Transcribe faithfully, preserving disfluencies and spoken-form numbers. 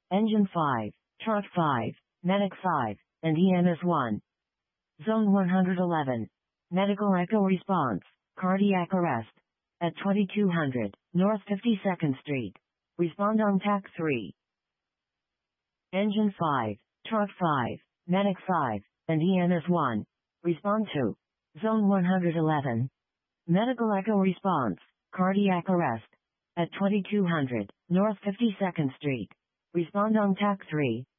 Engine five, Truck five, Medic five, and E M S one. Zone one hundred eleven. Medical Echo Response, Cardiac Arrest. At twenty-two hundred, North fifty-second Street. Respond on T A C three. Engine five, Truck five, Medic five, and E M S one. Respond to Zone one hundred eleven. Medical Echo Response, Cardiac Arrest. At twenty-two hundred, North fifty-second Street. Respond on T A C three.